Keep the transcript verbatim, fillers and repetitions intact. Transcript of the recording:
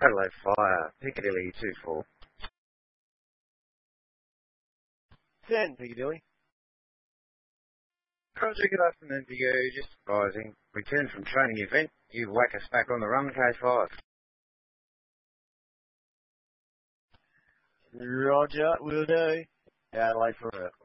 Adelaide Fire, Piccadilly two four. ten, Piccadilly. Roger, good afternoon to you. Just advising, return from training event, you whack us back on the run, K five. Roger, will do. Adelaide for